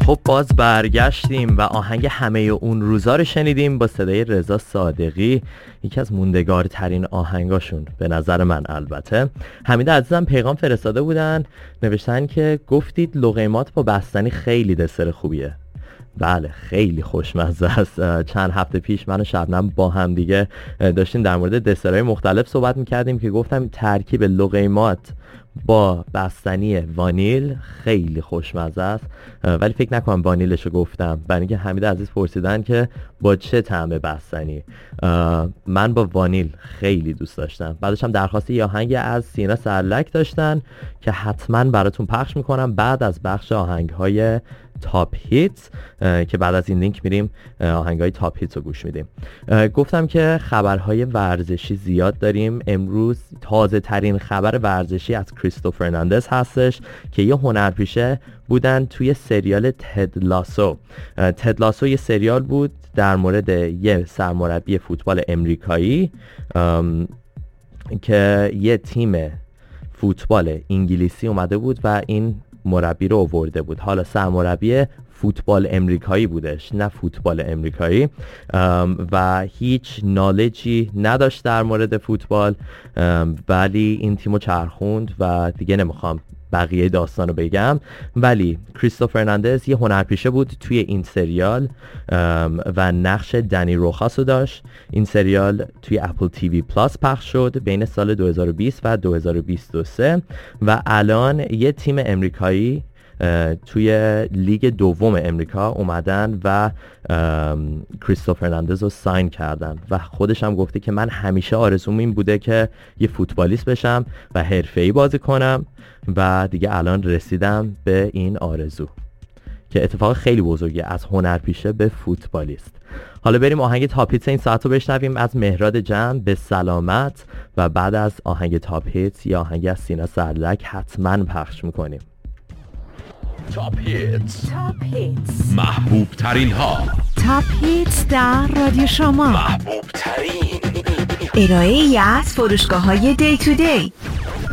خب باز برگشتیم و آهنگ همه اون روزا رو شنیدیم با صدای رضا صادقی، یکی از موندگارترین آهنگاشون به نظر من. البته حمید عزیزم پیغام فرستاده بودن، نوشتن که گفتید لقیمات با بستنی خیلی دسر خوبیه. بله خیلی خوشمزه است. چند هفته پیش من و شبنم با هم دیگه داشتیم در مورد دسرهای مختلف صحبت میکردیم که گفتم ترکیب لقیمات با بستنی وانیل خیلی خوشمزه است، ولی فکر نکنم وانیلشو گفتم، برای اینکه حمید عزیز پرسیدن که با چه طعم بستنی. من با وانیل خیلی دوست داشتم. بعدش هم درخواست یه آهنگ از سینا سرلک داشتن که حتما براتون پخش میکنم بعد از بخش آهنگهای تاپ هیت، که بعد از این لینک میریم آهنگای تاپ هیت رو گوش میدیم. گفتم که خبرهای ورزشی زیاد داریم. امروز تازه ترین خبر ورزشی از کریستو فرناندز هستش که یه هنرپیشه بودن توی سریال تد لاسو. تد لاسو یه سریال بود در مورد یه سرمربی فوتبال امریکایی که یه تیم فوتبال انگلیسی اومده بود و این مربی رو آورده بود. حالا سرمربی فوتبال امریکایی بودش، نه فوتبال امریکایی، و هیچ نالجی نداشت در مورد فوتبال، ولی این تیمو چرخوند و دیگه نمیخوام بقیه داستان رو بگم. ولی کریستو فرناندز یه هنرپیشه بود توی این سریال و نقش دنی روخاس رو داشت. این سریال توی اپل تیوی پلاس پخش شد بین سال 2020 و 2023 و الان یه تیم امریکایی توی لیگ دوم امریکا اومدن و کریستو فرناندز رو ساین کردن و خودش هم گفته که من همیشه آرزوم این بوده که یه فوتبالیست بشم و حرفه‌ای بازی کنم و دیگه الان رسیدم به این آرزو، که اتفاق خیلی بزرگی از هنرپیشه به فوتبالیست. حالا بریم آهنگ تاپ هیت این ساعت رو بشنویم از مهراد جمع، به سلامت، و بعد از آهنگ تاپ هیت یا آهنگ از سینا سرلک حتما پخش میکنیم. تاپ هیتس، محبوب ترین ها. تاپ هیتس در رادیو شما، محبوب ترین ارائه از فروشگاه های دی تو دی.